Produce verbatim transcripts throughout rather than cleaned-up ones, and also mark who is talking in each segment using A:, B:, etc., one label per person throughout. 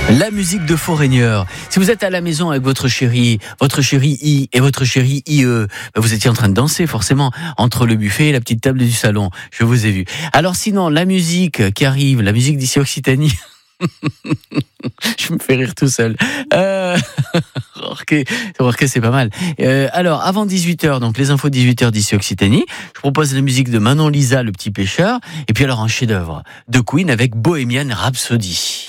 A: La musique de Foreigner. Si vous êtes à la maison avec votre chérie, votre chérie I et votre chérie I E, vous étiez en train de danser forcément entre le buffet et la petite table du salon. Je vous ai vu. Alors sinon, la musique qui arrive, la musique d'ici Occitanie. Je me fais rire tout seul. Euh... Remarquez, remarquez, c'est pas mal. Euh, alors, avant dix-huit heures, donc les infos de dix-huit heures d'ici Occitanie, je propose la musique de Manon Lisa, Le Petit Pêcheur, et puis alors un chef-d'œuvre de Queen avec Bohemian Rhapsody.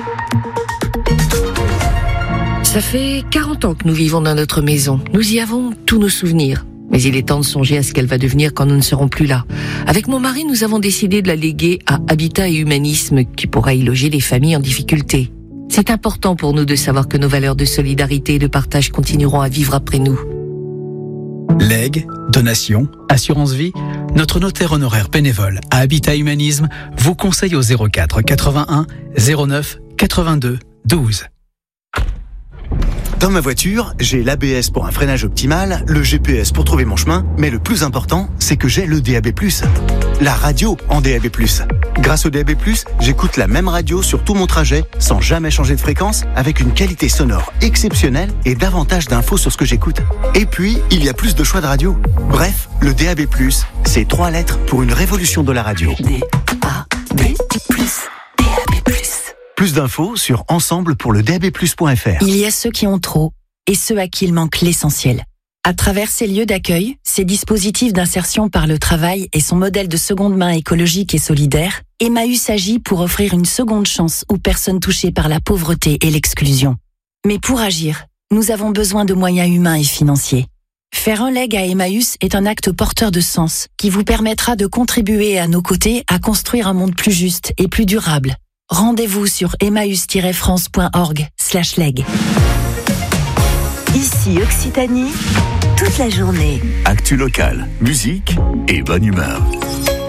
B: Ça fait quarante ans que nous vivons dans notre maison. Nous y avons tous nos souvenirs. Mais il est temps de songer à ce qu'elle va devenir quand nous ne serons plus là. Avec mon mari, nous avons décidé de la léguer à Habitat et Humanisme, qui pourra y loger les familles en difficulté. C'est important pour nous de savoir que nos valeurs de solidarité et de partage continueront à vivre après nous.
C: Legs, donations, assurance vie, notre notaire honoraire bénévole à Habitat Humanisme vous conseille au zéro quatre quatre-vingt-un zéro neuf quatre-vingt-deux douze.
D: Dans ma voiture, j'ai l'A B S pour un freinage optimal, le G P S pour trouver mon chemin, mais le plus important, c'est que j'ai le D A B plus. La radio en D A B plus. Grâce au D A B plus, j'écoute la même radio sur tout mon trajet, sans jamais changer de fréquence, avec une qualité sonore exceptionnelle et davantage d'infos sur ce que j'écoute. Et puis, il y a plus de choix de radio. Bref, le D A B plus, c'est trois lettres pour une révolution de la radio.
E: D A B plus, D A B plus.
D: Plus d'infos sur ensemble pour le D A B plus point F R.
E: Il y a ceux qui ont trop et ceux à qui il manque l'essentiel. À travers ces lieux d'accueil, ces dispositifs d'insertion par le travail et son modèle de seconde main écologique et solidaire, Emmaüs agit pour offrir une seconde chance aux personnes touchées par la pauvreté et l'exclusion. Mais pour agir, nous avons besoin de moyens humains et financiers. Faire un leg à Emmaüs est un acte porteur de sens qui vous permettra de contribuer à nos côtés à construire un monde plus juste et plus durable. Rendez-vous sur emmaüs tiret france point org slash leg.
F: Ici Occitanie, toute la journée.
G: Actu local, musique et bonne humeur.